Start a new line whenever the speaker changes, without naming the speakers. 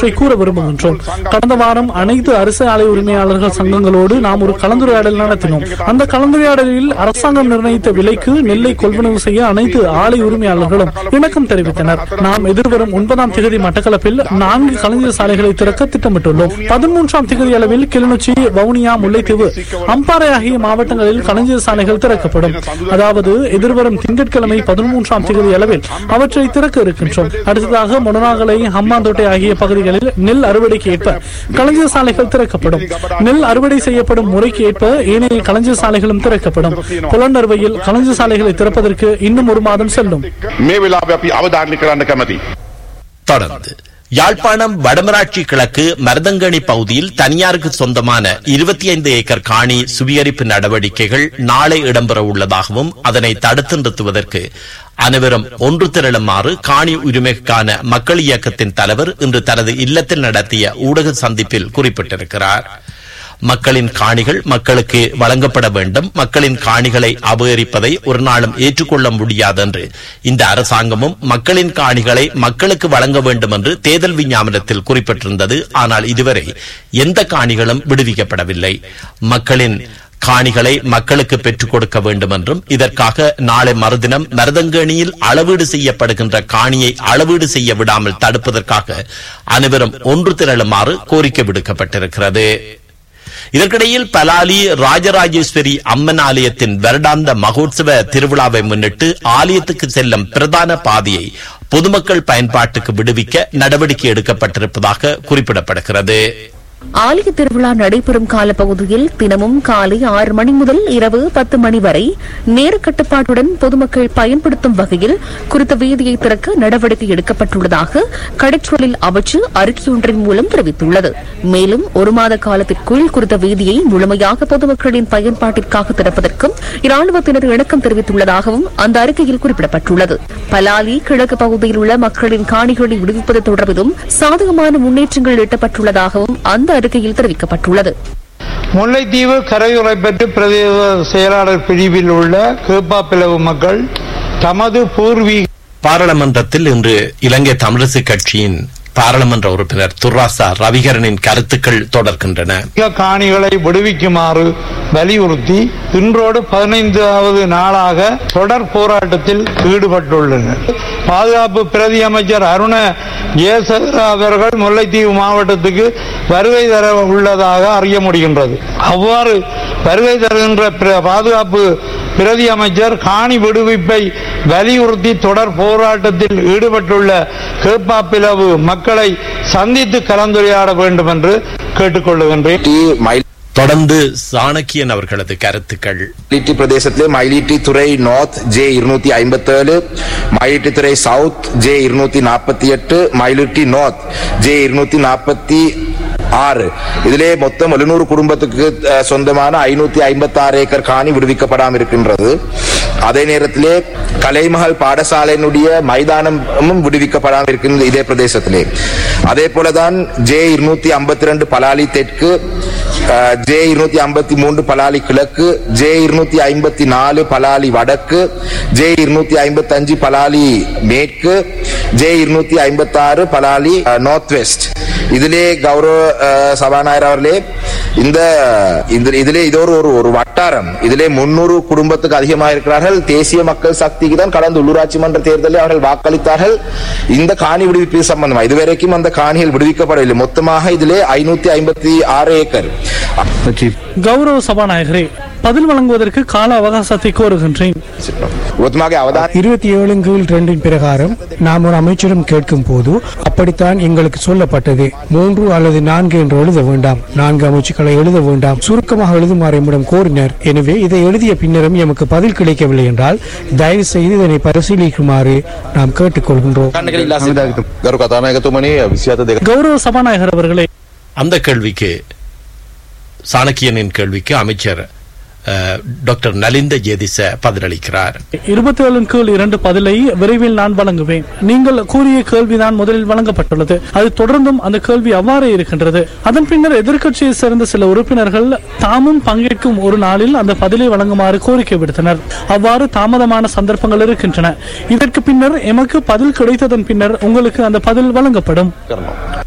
ஒன்றை கூற விரும்புகின்றோம். கடந்த வாரம் அனைத்து அரசு ஆலை உரிமையாளர்கள் சங்கங்களோடு நாம் ஒரு கலந்துரையாடல் நடத்தினோம். அந்த கலந்துரையாடலில் அரசாங்கம் நிர்ணயித்த விலைக்கு நெல்லை கொள்வனவு செய்ய அனைத்து ஆலை உரிமையாளர்களும் இணக்கம் தெரிவித்தனர். நாம் எதிர்வரும் 9ஆம் தேதி மட்டக்களப்பில் 4 களஞ்சிய சாலைகளை திறக்க திட்டமிட்டுள்ளோம். 13ஆம் தேதி அளவில் கிளிநொச்சி, வவுனியா, முல்லைத்தீவு, அம்பாறை ஆகிய மாவட்டங்களில் களஞ்சிய சாலைகள் திறக்கப்படும். அதாவது எதிர்வரும் திங்கட்கிழமை 13ஆம் தேதி அளவில் அவற்றை திறக்க இருக்கின்றோம். அடுத்ததாக மொனராகலை, ஹம்மாந்தோட்டை ஆகிய பகுதிகளில் நெல் அறுவடைக்கு ஏற்ப களஞ்சிய சாலைகள் திறக்கப்படும். நெல் அறுவடை செய்யப்படும் முறைக்கு ஏற்ப ஏனைய களஞ்சிய சாலைகளும் திறக்கப்படும். புலனறுவையில் களஞ்சிய சாலைகளை திறப்பதற்கு இன்னும் 1 மாதம் செல்லும்.
தொடர்ந்து யாழ்ப்பாணம் வடமராட்சி கிழக்கு மருதங்கணி பகுதியில் தனியாருக்கு சொந்தமான 25 ஏக்கர் காணி சுவீகரிப்பு நடவடிக்கைகள் நாளை இடம்பெற உள்ளதாகவும் அதனை தடுத்து நிறுத்துவதற்கு அனைவரும் ஒன்று திரளுமாறு காணி உரிமைக்கான மக்கள் இயக்கத்தின் தலைவர் இன்று தனது இல்லத்தில் நடத்திய ஊடக சந்திப்பில் குறிப்பிட்டிருக்கிறார். மக்களின் காணிகள் மக்களுக்கு வழங்கப்பட வேண்டும். மக்களின் காணிகளை அபகரிப்பதை ஒரு நாளும் ஏற்றுக்கொள்ள முடியாது என்று இந்த அரசாங்கமும் மக்களின் காணிகளை மக்களுக்கு வழங்க வேண்டும் என்று தேர்தல் விஞ்ஞாபனத்தில் குறிப்பிட்டிருந்தது. ஆனால் இதுவரை எந்த காணிகளும் விடுவிக்கப்படவில்லை. மக்களின் காணிகளை மக்களுக்கு பெற்றுக் கொடுக்க வேண்டும் என்றும் இதற்காக நாளை மறுதினம் மருதங்கணியில் அளவீடு செய்யப்படுகின்ற காணியை அளவீடு செய்ய விடாமல் தடுப்பதற்காக அனைவரும் ஒன்று திரளுமாறு கோரிக்கை விடுக்கப்பட்டிருக்கிறது. இதற்கிடையில் பலாலி ராஜராஜேஸ்வரி அம்மன் ஆலயத்தின் வருடாந்த மகோத்சவ திருவிழாவை முன்னிட்டு ஆலயத்துக்கு செல்லும் பிரதான பாதையை பொதுமக்கள் பயன்பாட்டுக்கு விடுவிக்க நடவடிக்கை எடுக்கப்பட்டிருப்பதாக குறிப்பிடப்படுகிறது.
ஆலய திருவிழா நடைபெறும் காலப்பகுதியில் தினமும் காலை 6 மணி முதல் இரவு 10 மணி வரை நேர கட்டுப்பாட்டுடன் பொதுமக்கள் பயன்படுத்தும் வகையில் குறித்த வீதியை திறக்க நடவடிக்கை எடுக்கப்பட்டுள்ளதாக கடற்றொழில் அமைச்சு அறிக்கையொன்றின் மூலம் தெரிவித்துள்ளது. மேலும் 1 மாத காலத்திற்குள் குறித்த வீதியை முழுமையாக பொதுமக்களின் பயன்பாட்டிற்காக திறப்பதற்கும் இராணுவத்தினர் இணக்கம் தெரிவித்துள்ளதாகவும் அந்த அறிக்கையில் குறிப்பிடப்பட்டுள்ளது. பலாலி கிழக்கு பகுதியில் உள்ள மக்களின் காணிகளை விடுவிப்பது தொடர்பிலும் சாதகமான முன்னேற்றங்கள் எட்டப்பட்டுள்ளதாகவும் அந்த அறிக்கையில் தெரிவிக்கப்பட்டுள்ளது.
முல்லைத்தீவு கரையோரை பெற்று பிரதேச செயலாளர் பிரிவில் உள்ள கேப்பாப்பிளவு மக்கள் தமது பூர்வீக
பாராளுமன்றத்தில் இன்று இலங்கை தமிழரசு கட்சியின் பாராளுமன்ற உறுப்பினர் துர்ராசா ரவிகரனின் கருத்துக்கள் தொடர்கின்றன.
காணிகளை விடுவிக்குமாறு வலியுறுத்தி இன்றோடு 15வது நாளாக தொடர் போராட்டத்தில் ஈடுபட்டுள்ளனர். பாதுகாப்பு பிரதி அமைச்சர் அருண ஜெயசேகர அவர்கள் முல்லைத்தீவு மாவட்டத்துக்கு வருகை தர உள்ளதாக அறிய முடிகின்றது. அவ்வாறு வருகை தருகின்ற பாதுகாப்பு பிரதி அமைச்சர் காணி விடுவிப்பை வலியுறுத்தி தொடர் போராட்டத்தில் ஈடுபட்டுள்ள கேப்பாப்பிளவு மக்களை சந்தித்து கலந்துரையாட வேண்டும் என்று கேட்டுக்கொள்ளுகின்றேன்.
தொடர்ந்து சாணக்கியன் அவர்களது கருத்துக்கள்.
மயிலிட்டி பிரதேசத்திலே மயிலிட்டி துறை நார்த் J257, மயிலிட்டி துறை south J248, Mayiliddy north J246. இதிலே மொத்தம் 700 குடும்பத்துக்கு சொந்தமான 556 ஏக்கர் காணி விடுவிக்கப்படாமல் இருக்கின்றது. அதே நேரத்திலே கலைமஹல் பாடசாலையினுடைய மைதானமும் விடுவிக்கப்படாமல் இருக்கின்றது இதே பிரதேசத்திலே. அதே போலதான் J252 பலாலி தெற்கு, J253 பலாலி கிழக்கு, J254 பலாலி வடக்கு, J255 பலாலி மேற்கு, J256 பலாலி நார்த் வெஸ்ட். இதிலே கௌரவ சபாநாயகர் அவர்களே, இதிலே இது ஒரு வட்டாரம். இதிலே 300 குடும்பத்துக்கு அதிகமாக இருக்கிறார்கள். தேசிய மக்கள் சக்திக்கு தான் கடந்த உள்ளூராட்சி மன்ற தேர்தலில் அவர்கள் வாக்களித்தார்கள் இந்த காணி விடுவிப்பு சம்பந்தமாக. இதுவரைக்கும் அந்த காணிகள் விடுவிக்கப்படவில்லை. மொத்தமாக இதிலே 556 ஏக்கர்.
கௌரவ சபாநாயகரே, பதில் வழங்குவதற்கு கால அவகாசத்தை கோருகின்றேன்.
27/2 பிரகாரம் நாம் ஒரு அமைச்சரும் கேட்கும் போது அப்படித்தான் எங்களுக்கு சொல்லப்பட்டது. 3 அல்லது 4 என்று எழுத வேண்டாம், 4 அமைச்சுக்களை எழுத வேண்டாம், சுருக்கமாக எழுதுமாறு எம்மிடம் கோரினர். எனவே இதை எழுதிய பின்னரும் எமக்கு பதில் கிடைக்கவில்லை என்றால் தயவு செய்து இதனை பரிசீலிக்குமாறு நாம் கேட்டுக்கொள்கின்றோம்.
கௌரவ சபாநாயகர் அவர்களே,
அந்த கேள்விக்கு சாணக்கியனின் கேள்விக்கு அமைச்சர் டாக்டர் நலிந்த ஜேதிச பதிலளிக்கிறார்.
27/2 பதிலை விரைவில் நான் வழங்குவேன். நீங்கள் கூறிய கேள்விதான் முதலில் வழங்கப்பட்டுள்ளது. அது தொடர்ந்தும் அந்த கேள்வி அவ்வாறே இருக்கின்றது. அதன் பின்னர் எதிர்க்கட்சியை சேர்ந்த சில உறுப்பினர்கள் தாமும் பங்கேற்கும் ஒரு நாளில் அந்த பதிலை வழங்குமாறு கோரிக்கை விடுத்தனர். அவ்வாறு தாமதமான சந்தர்ப்பங்கள் இருக்கின்றன. இதற்கு பின்னர் எமக்கு பதில் கிடைத்ததன் பின்னர் உங்களுக்கு அந்த பதில் வழங்கப்படும்.